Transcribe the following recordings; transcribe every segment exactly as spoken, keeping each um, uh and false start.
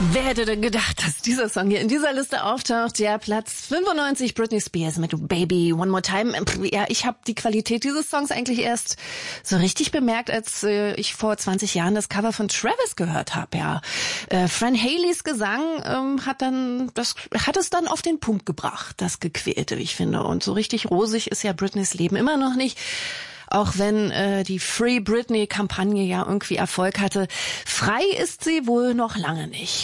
Wer hätte denn gedacht, dass dieser Song hier in dieser Liste auftaucht? Ja, Platz fünfundneunzig, Britney Spears mit Baby One More Time. Ja, ich habe die Qualität dieses Songs eigentlich erst so richtig bemerkt, als äh, ich vor zwanzig Jahren das Cover von Travis gehört habe. Ja, äh, Fran Haleys Gesang ähm, hat dann das hat es dann auf den Punkt gebracht, das Gequälte, wie ich finde. Und so richtig rosig ist ja Britneys Leben immer noch nicht. Auch wenn äh, die Free Britney-Kampagne ja irgendwie Erfolg hatte. Frei ist sie wohl noch lange nicht.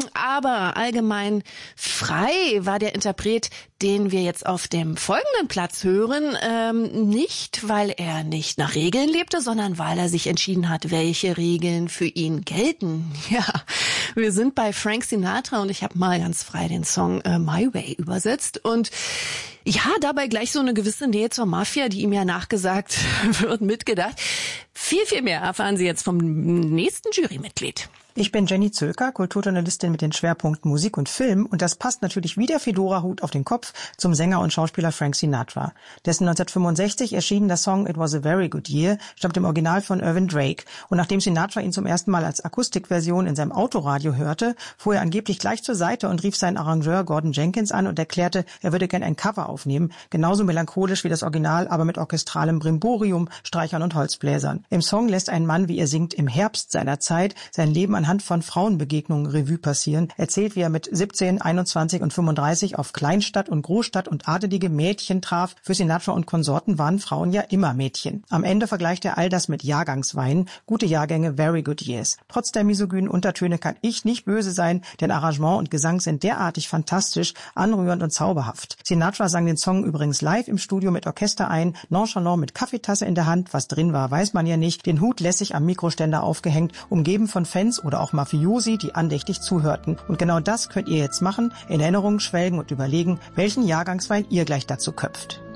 Aber allgemein frei war der Interpret, den wir jetzt auf dem folgenden Platz hören, ähm, nicht, weil er nicht nach Regeln lebte, sondern weil er sich entschieden hat, welche Regeln für ihn gelten. Ja, wir sind bei Frank Sinatra und ich habe mal ganz frei den Song äh, My Way übersetzt und ja, dabei gleich so eine gewisse Nähe zur Mafia, die ihm ja nachgesagt wird, mitgedacht. Viel, viel mehr erfahren Sie jetzt vom nächsten Jurymitglied. Ich bin Jenny Zölker, Kulturjournalistin mit den Schwerpunkten Musik und Film und das passt natürlich wie der Fedora-Hut auf den Kopf zum Sänger und Schauspieler Frank Sinatra. Dessen neunzehnhundertfünfundsechzig erschien der Song It Was a Very Good Year, stammt im Original von Irvin Drake. Und nachdem Sinatra ihn zum ersten Mal als Akustikversion in seinem Autoradio hörte, fuhr er angeblich gleich zur Seite und rief seinen Arrangeur Gordon Jenkins an und erklärte, er würde gern ein Cover aufnehmen, genauso melancholisch wie das Original, aber mit orchestralem Brimborium, Streichern und Holzbläsern. Im Song lässt ein Mann, wie er singt, im Herbst seiner Zeit sein Leben anhand von Frauenbegegnungen Revue passieren, erzählt, wie er mit siebzehn, einundzwanzig und fünfunddreißig auf Kleinstadt und Großstadt und adelige Mädchen traf. Für Sinatra und Konsorten waren Frauen ja immer Mädchen. Am Ende vergleicht er all das mit Jahrgangsweinen, gute Jahrgänge, very good years. Trotz der misogynen Untertöne kann ich nicht böse sein, denn Arrangement und Gesang sind derartig fantastisch, anrührend und zauberhaft. Sinatra sang den Song übrigens live im Studio mit Orchester ein, nonchalant mit Kaffeetasse in der Hand, was drin war, weiß man ja nicht, den Hut lässig am Mikroständer aufgehängt, umgeben von Fans oder auch Mafiosi, die andächtig zuhörten. Und genau das könnt ihr jetzt machen, in Erinnerungen schwelgen und überlegen, welchen Jahrgangswein ihr gleich dazu köpft.